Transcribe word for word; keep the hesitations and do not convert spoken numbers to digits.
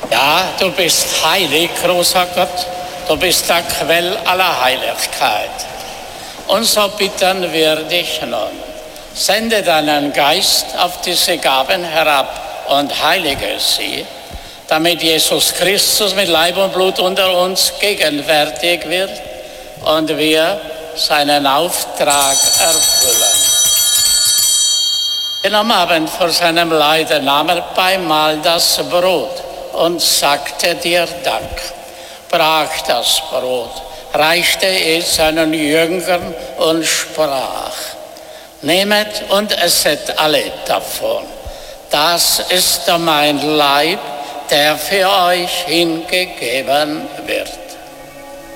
Ja, du bist heilig, großer Gott, du bist der Quell aller Heiligkeit. Und so bitten wir dich nun, sende deinen Geist auf diese Gaben herab und heilige sie, damit Jesus Christus mit Leib und Blut unter uns gegenwärtig wird und wir seinen Auftrag erfüllen. Denn am Abend vor seinem Leiden nahm er beim Mahl das Brot und sagte dir Dank, brach das Brot, reichte es seinen Jüngern und sprach: Nehmet und esset alle davon. Das ist mein Leib, der für euch hingegeben wird.